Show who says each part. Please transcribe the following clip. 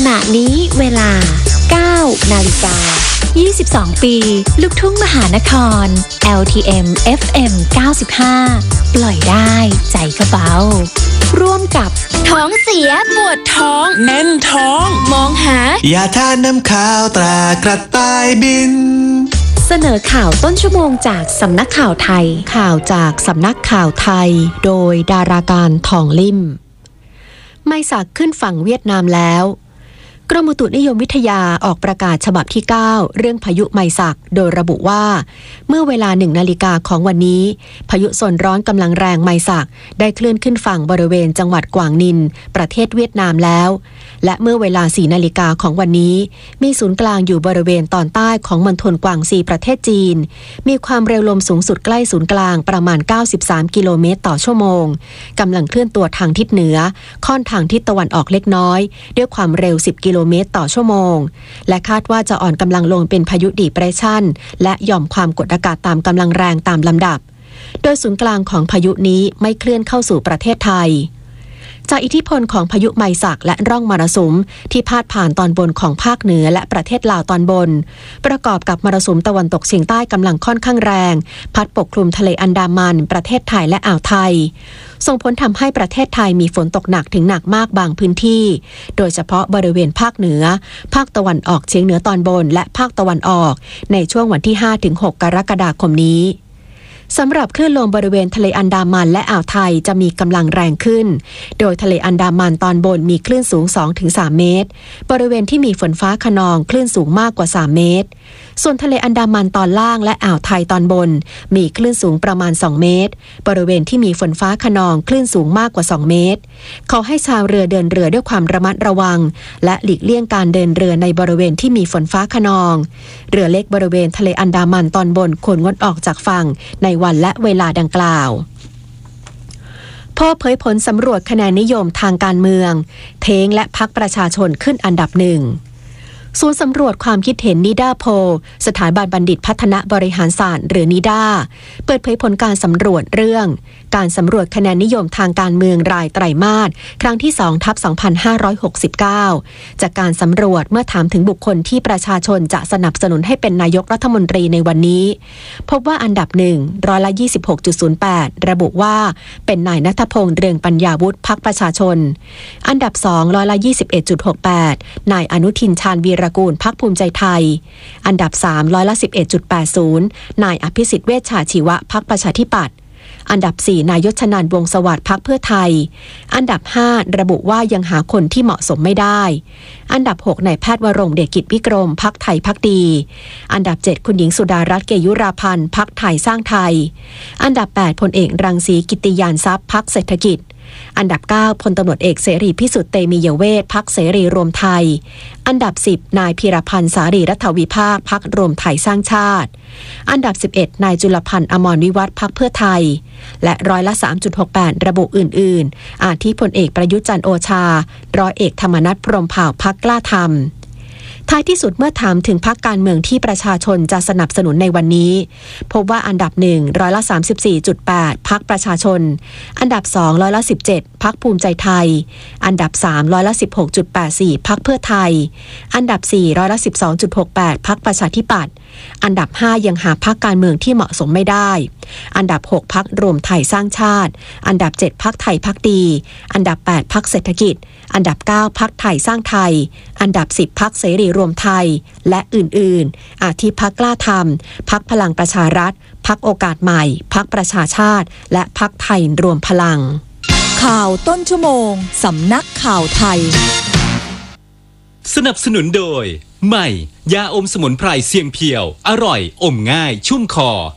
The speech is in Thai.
Speaker 1: ณะนี้เวลา 9 นาฬิกา 22 ปี ลูกทุ่งมหานคร LTM FM 95 ปล่อยได้ใจก็เบาร่วมกับท้องเสียปวดท้อง
Speaker 2: แน่นท้อง
Speaker 1: มองหาย
Speaker 3: าทานน้ำข้าวตรากระต่ายบิน
Speaker 1: เสนอข่าวต้นชั่วโมงจากสำนักข่าวไทย
Speaker 4: ข่าวจากสำนักข่าวไทยโดยดาราการทองลิ่มไมศักขึ้นฝั่งเวียดนามแล้วกรมอุตุนิยมวิทยาออกประกาศฉบับที่ 9 เรื่องพายุไมศักโดยระบุว่าเมื่อเวลา 1 นาฬิกาของวันนี้พายุโซนร้อนกำลังแรงไมศักได้เคลื่อนขึ้นฝั่งบริเวณจังหวัดกวางนินประเทศเวียดนามแล้วและเมื่อเวลา 4 นาฬิกาของวันนี้มีศูนย์กลางอยู่บริเวณตอนใต้ของมณฑลกวางซีประเทศจีนมีความเร็วลมสูงสุดใกล้ศูนย์กลางประมาณ93กิโลเมตรต่อชั่วโมงกำลังเคลื่อนตัวทางทิศเหนือค่อนทางทิศตะวันออกเล็กน้อยด้วยความเร็ว10กิโลเมตรต่อชั่วโมงและคาดว่าจะอ่อนกำลังลงเป็นพายุดีเปรสชันและหย่อมความกดอากาศต่ำกำลังแรงตามลำดับโดยศูนย์กลางของพายุนี้ไม่เคลื่อนเข้าสู่ประเทศไทยจากอิทธิพลของพายุไมศักและร่องมรสุมที่พาดผ่านตอนบนของภาคเหนือและประเทศลาวตอนบนประกอบกับมรสุมตะวันตกเฉียงใต้กำลังค่อนข้างแรงพัดปกคลุมทะเลอันดามันประเทศไทยและอ่าวไทยส่งผลทำให้ประเทศไทยมีฝนตกหนักถึงหนักมากบางพื้นที่โดยเฉพาะบริเวณภาคเหนือภาคตะวันออกเฉียงเหนือตอนบนและภาคตะวันออกในช่วงวันที่ 5-6 กรกฎาคมนี้สำหรับคลื่นลมบริเวณทะเลอันดามันและอ่าวไทยจะมีกำลังแรงขึ้นโดยทะเลอันดามันตอนบนมีคลื่นสูง 2-3 เมตรบริเวณที่มีฝนฟ้าคะนองคลื่นสูงมากกว่า3เมตรส่วนทะเลอันดามันตอนล่างและอ่าวไทยตอนบนมีคลื่นสูงประมาณ2เมตรบริเวณที่มีฝนฟ้าคะนองคลื่นสูงมากกว่า2เมตรขอให้ชาวเรือเดินเรือด้วยความระมัดระวังและหลีกเลี่ยงการเดินเรือในบริเวณที่มีฝนฟ้าคะนองเรือเล็กบริเวณทะเลอันดามันตอนบนควรงดออกจากฝั่งในวันและเวลาดังกล่าวพอเผยผลสำรวจคะแนนนิยมทางการเมืองเท้งและพรรคประชาชนขึ้นอันดับ 1ศูนย์สำรวจความคิดเห็นนิด้าโพลสถาบันบัณฑิตพัฒนาบริหารศาสตร์หรือนิด้าเปิดเผยผลการสำรวจเรื่องการสำรวจคะแนนนิยมทางการเมืองรายไตรมาสครั้งที่ 2/2569 จากการสำรวจเมื่อถามถึงบุคคลที่ประชาชนจะสนับสนุนให้เป็นนายกรัฐมนตรีในวันนี้พบว่าอันดับ 1% 26.08 ระบุว่าเป็นนายณัฐพงษ์เรืองปัญญาวุฒิพรรคประชาชนอันดับ 2% 21.68 นายอนุทินชาญวีรกูลพรรคภูมิใจไทยอันดับ 3% 11.80 นายอภิสิทธิ์เวชชาชีวะพรรคประชาธิปัตย์อันดับ 4 นายยศนันท์วงศ์สวัสดิ์พรรคเพื่อไทยอันดับ 5 ระบุว่ายังหาคนที่เหมาะสมไม่ได้อันดับ 6 นายแพทย์วรงค์เดชกิจวิกรมพรรคไทยพรรคดีอันดับ 7 คุณหญิงสุดารัตน์เกยุราพันธ์พรรคไทยสร้างไทยอันดับ 8 พลเอกรังสีกิตติยานทรัพย์พรรคเศรษฐกิจอันดับ 9 พลตำรวจเอกเสรีพิสุทธิ์เตมียเวทพรรคเสรีรวมไทยอันดับ 10 นายพีรพันธ์สารีรัฐวิภาคพรรครวมไทยสร้างชาติอันดับ 11 นายจุลพันธ์อมรวิวัฒน์พรรคเพื่อไทยและ3.68% ระบุอื่นๆอาทิพลเอกประยุทธ์จันทร์โอชาร้อยเอกธรรมนัสพรหมเผ่าพรรคกล้าธรรมท้ายที่สุดเมื่อถามถึงพรรคการเมืองที่ประชาชนจะสนับสนุนในวันนี้พบว่าอันดับ 1% 34.8 พรรคประชาชนอันดับ 2% 17 พรรคภูมิใจไทยอันดับ 3% 16.84 พรรคเพื่อไทยอันดับ 4% 12.68 พรรคประชาธิปัตย์อันดับ 5 ยังหาพรรคการเมืองที่เหมาะสมไม่ได้อันดับ 6 พรรครวมไทยสร้างชาติอันดับ 7 พรรคไทยพรรคดีอันดับ 8 พรรคเศรษฐกิจอันดับ 9 พรรคไทยสร้างไทยอันดับ 10 พรรคเสรีรวมไทยและอื่นๆอาทิพรรคกล้าธรรมพรรคพลังประชารัฐพรรคโอกาสใหม่พรรคประชาชาติและพรรคไทยรวมพลัง
Speaker 5: ข่าวต้นชั่วโมงสำนักข่าวไทย
Speaker 2: สนับสนุนโดยใหม่ยาอมสมุนไพรเสียงเพียวอร่อยอมง่ายชุ่มคอ